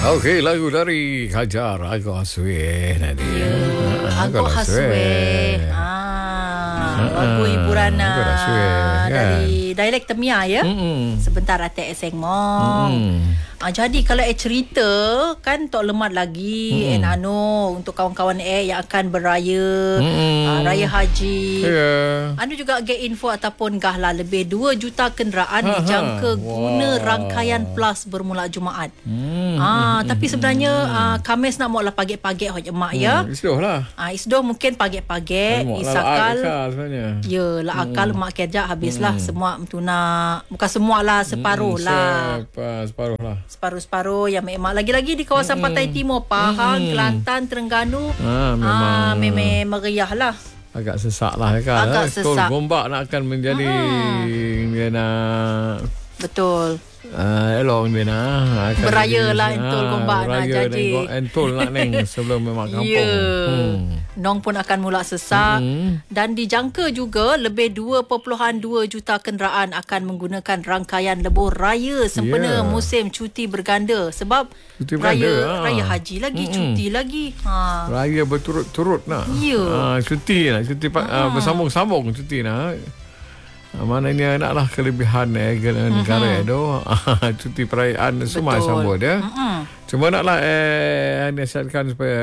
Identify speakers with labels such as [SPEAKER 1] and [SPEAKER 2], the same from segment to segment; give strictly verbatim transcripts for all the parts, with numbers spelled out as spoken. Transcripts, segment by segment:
[SPEAKER 1] Okey, lagu dari Hajar Agok Haswe tadi.
[SPEAKER 2] Ya, Agok Haswe. Ah, lagu hiburan
[SPEAKER 1] Agok Haswe,
[SPEAKER 2] ah,
[SPEAKER 1] kan?
[SPEAKER 2] dari dialek Temia ya.
[SPEAKER 1] Mm-mm.
[SPEAKER 2] Sebentar atek eseng mong.
[SPEAKER 1] Mm.
[SPEAKER 2] Ah, jadi kalau eh cerita kan tok lemat lagi mm. en anu untuk kawan-kawan eh yang akan beraya ah, raya haji.
[SPEAKER 1] Yeah.
[SPEAKER 2] Anu juga get info ataupun gahlah lebih dua juta kenderaan
[SPEAKER 1] Ha, ha.
[SPEAKER 2] dijangka guna
[SPEAKER 1] Wow.
[SPEAKER 2] rangkaian plus bermula Jumaat.
[SPEAKER 1] Hmm.
[SPEAKER 2] Ah, tapi sebenarnya ah, Khamis nak mau lah pagi-pagi hoj emak ya.
[SPEAKER 1] Hmm, isdoh lah.
[SPEAKER 2] Ah, isdoh mungkin pagi-pagi
[SPEAKER 1] Mak lah
[SPEAKER 2] isakal.
[SPEAKER 1] akal sebenarnya.
[SPEAKER 2] Ya, lah akal
[SPEAKER 1] Hmm.
[SPEAKER 2] mak kerja habislah
[SPEAKER 1] Hmm.
[SPEAKER 2] semua tuna. Bukan semua lah, separuh
[SPEAKER 1] Hmm,
[SPEAKER 2] lah.
[SPEAKER 1] Sep- separuh lah.
[SPEAKER 2] Separuh-separuh yang memang lagi-lagi di kawasan
[SPEAKER 1] Hmm.
[SPEAKER 2] Pantai Timur, Pahang,
[SPEAKER 1] Hmm.
[SPEAKER 2] Kelantan, Terengganu.
[SPEAKER 1] Ah, memang
[SPEAKER 2] Ah, memang meriah lah.
[SPEAKER 1] agak sesak lah kan.
[SPEAKER 2] Agak
[SPEAKER 1] Tol
[SPEAKER 2] sesak.
[SPEAKER 1] Gombak nak akan menjadi
[SPEAKER 2] Hmm.
[SPEAKER 1] dia nak
[SPEAKER 2] Betul.
[SPEAKER 1] Uh, elong dia nak akan
[SPEAKER 2] Beraya
[SPEAKER 1] jadi-
[SPEAKER 2] lah Entol
[SPEAKER 1] Ah,
[SPEAKER 2] Gombak nak
[SPEAKER 1] beraya
[SPEAKER 2] jadi.
[SPEAKER 1] dan Entol nak neng sebelum memang kampung.
[SPEAKER 2] Ya.
[SPEAKER 1] Hmm.
[SPEAKER 2] Nong pun akan mula sesak.
[SPEAKER 1] Hmm.
[SPEAKER 2] Dan dijangka juga lebih dua perpuluhan dua juta kenderaan akan menggunakan rangkaian lebuh raya sempena
[SPEAKER 1] Ya.
[SPEAKER 2] musim cuti berganda. Sebab
[SPEAKER 1] Cuti
[SPEAKER 2] raya
[SPEAKER 1] berganda, ha.
[SPEAKER 2] raya haji lagi,
[SPEAKER 1] Mm-mm.
[SPEAKER 2] cuti lagi. Ha.
[SPEAKER 1] Raya berturut-turut nak.
[SPEAKER 2] Ya.
[SPEAKER 1] Ah, cuti nak, cuti pa- ah, bersambung-sambung cuti nak. Ah, maknanya naklah kelebihan eh negara tu. Ah, cuti perayaan semua
[SPEAKER 2] Betul.
[SPEAKER 1] sambut dia.
[SPEAKER 2] Mm-mm.
[SPEAKER 1] Cuma naklah eh nasihatkan supaya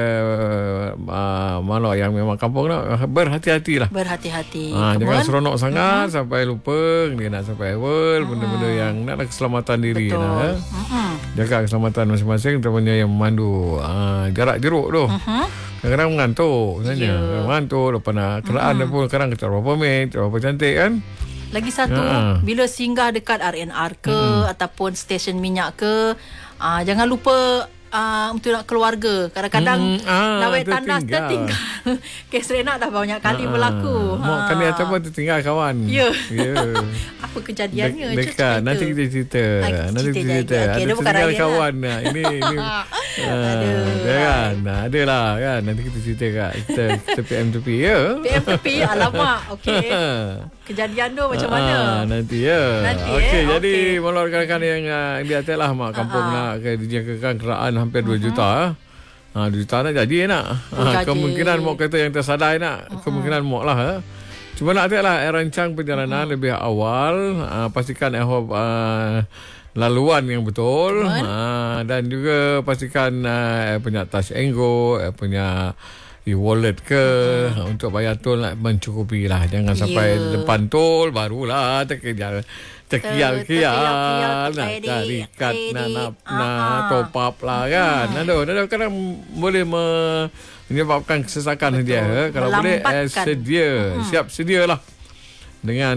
[SPEAKER 1] uh, malu yang memang kampung nak berhati-hatilah.
[SPEAKER 2] Berhati-hati.
[SPEAKER 1] Ah, jangan
[SPEAKER 2] Kemudian,
[SPEAKER 1] seronok sangat sampai lupa dia nak sampai awal benda-benda yang naklah keselamatan diri
[SPEAKER 2] betul.
[SPEAKER 1] nak. Eh.
[SPEAKER 2] Mm-mm.
[SPEAKER 1] Jaga keselamatan masing-masing terutamanya yang memandu. Ah, jarak jeruk tu.
[SPEAKER 2] Mhm.
[SPEAKER 1] Kadang-kadang mengantuk sebenarnya.
[SPEAKER 2] Ya.
[SPEAKER 1] Kadang mengantuk lepas nak kenderaan mm-hmm. pun kadang kita berapa minit, berapa cantik kan.
[SPEAKER 2] Lagi satu,
[SPEAKER 1] Ha.
[SPEAKER 2] bila singgah dekat R N R ke
[SPEAKER 1] Mm-mm.
[SPEAKER 2] ataupun stesen minyak ke, ah, jangan lupa ah, untuk nak keluarga. Kadang-kadang
[SPEAKER 1] Mm, ah,
[SPEAKER 2] lawet tandas
[SPEAKER 1] tertinggal.
[SPEAKER 2] tertinggal. Kes Rena dah banyak kali
[SPEAKER 1] Ah,
[SPEAKER 2] berlaku.
[SPEAKER 1] Mak kami ataupun tertinggal kawan.
[SPEAKER 2] Ya.
[SPEAKER 1] Ya.
[SPEAKER 2] Apa kejadiannya?
[SPEAKER 1] De-
[SPEAKER 2] Cuba
[SPEAKER 1] dekat
[SPEAKER 2] cerita.
[SPEAKER 1] nanti kita cerita.
[SPEAKER 2] Ah,
[SPEAKER 1] Nanti
[SPEAKER 2] cerita
[SPEAKER 1] kita
[SPEAKER 2] je.
[SPEAKER 1] cerita.
[SPEAKER 2] Okey,
[SPEAKER 1] Ada
[SPEAKER 2] dia bukan
[SPEAKER 1] tertinggal
[SPEAKER 2] raya
[SPEAKER 1] kawan. Nah, ini ini ah,
[SPEAKER 2] Aduh.
[SPEAKER 1] dia kan. Nah, ada lah kan. Nanti kita cerita kat kita kita P M tepi ya.
[SPEAKER 2] P M tepi, alamak. Okey. Kejadian tu macam mana?
[SPEAKER 1] Ah, nanti ya.
[SPEAKER 2] Nanti,
[SPEAKER 1] Okey,
[SPEAKER 2] eh?
[SPEAKER 1] jadi
[SPEAKER 2] Okey.
[SPEAKER 1] malu rekan-rekan yang uh, dia atas lah mak kampung
[SPEAKER 2] Ah, ah.
[SPEAKER 1] nak ke dijangkakan keraan hampir dua juta. Ha, dua juta nak jadi nak.
[SPEAKER 2] Oh,
[SPEAKER 1] Ha,
[SPEAKER 2] jadi.
[SPEAKER 1] kemungkinan mak kata yang tersadai nak. Kemungkinan mak lah. Ha. Cuma nak tengok lah eh, rancang perjalanan lebih awal. Uh, pastikan eh, uh, laluan yang betul. Uh, dan juga pastikan uh, eh, punya touch and go, eh, punya e-wallet ke uh-huh. untuk bayar tol nak mencukupi lah. Jangan sampai
[SPEAKER 2] Ya.
[SPEAKER 1] depan tol barulah terkejar terkial-kial
[SPEAKER 2] terkial-kial,
[SPEAKER 1] nak
[SPEAKER 2] kredit,
[SPEAKER 1] cari kad nak
[SPEAKER 2] kredit.
[SPEAKER 1] nak,
[SPEAKER 2] Ah,
[SPEAKER 1] nak
[SPEAKER 2] ah.
[SPEAKER 1] top up lah kan. Aduh, aduh kadang boleh me- menyebabkan kesesakan
[SPEAKER 2] Betul.
[SPEAKER 1] dia. Kalau boleh eh,
[SPEAKER 2] Melambatkan.
[SPEAKER 1] sedia, siap sedialah dengan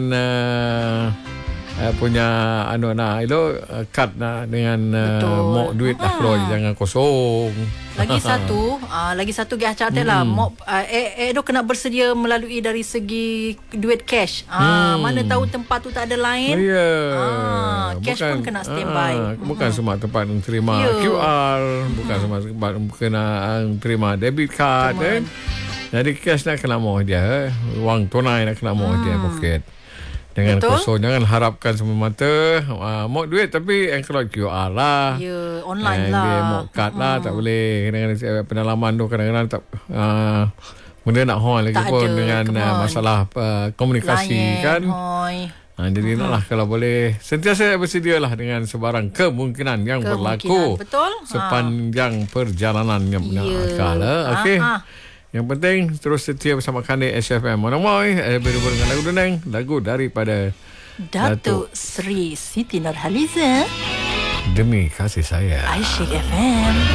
[SPEAKER 1] uh, uh, punya anu nak itu uh, kad nak dengan uh,
[SPEAKER 2] Betul.
[SPEAKER 1] mok duit lah keluar jangan kosong.
[SPEAKER 2] Lagi satu, uh, lagi satu gaya catat lah. Mok uh, eh, eh tu kena bersedia melalui dari segi duit cash. Ah,
[SPEAKER 1] Hmm.
[SPEAKER 2] mana tahu tempat tu tak ada lain.
[SPEAKER 1] Ya.
[SPEAKER 2] Ah, cash pun kena standby.
[SPEAKER 1] ah, Bukan semua tempat yang terima
[SPEAKER 2] Ya.
[SPEAKER 1] Q R, bukan semua tempat yang kena ah, terima debit card
[SPEAKER 2] Teman.
[SPEAKER 1] kan. Jadi cash nak kena mau dia, wang tunai nak kena mau dia poket. Jangan
[SPEAKER 2] Betul.
[SPEAKER 1] kosong, jangan harapkan semua mata uh, mau duit tapi yang keluar Q R lah.
[SPEAKER 2] Ya, online
[SPEAKER 1] Eh,
[SPEAKER 2] lah.
[SPEAKER 1] Dia mau kad lah, tak boleh. Kadang-kadang pendalaman tu kadang-kadang tak uh, benda nak hoi lagi
[SPEAKER 2] Tak
[SPEAKER 1] pun
[SPEAKER 2] ada,
[SPEAKER 1] dengan
[SPEAKER 2] come
[SPEAKER 1] uh,
[SPEAKER 2] on.
[SPEAKER 1] masalah uh, komunikasi
[SPEAKER 2] Layan,
[SPEAKER 1] kan.
[SPEAKER 2] hoi.
[SPEAKER 1] Ha, jadi naklah kalau boleh sentiasa bersedialah dengan sebarang kemungkinan yang
[SPEAKER 2] Kemungkinan,
[SPEAKER 1] berlaku
[SPEAKER 2] betul. Ha.
[SPEAKER 1] sepanjang perjalanan yang
[SPEAKER 2] Ya.
[SPEAKER 1] nakal. Okey.
[SPEAKER 2] Ha, ha.
[SPEAKER 1] Yang penting terus setia bersama kami S F M. Mana moi eh berburu dengan lagu Deneng, lagu daripada
[SPEAKER 2] Datuk Seri Siti Nurhaliza,
[SPEAKER 1] Demi Kasih Saya.
[SPEAKER 2] Aisyik F M.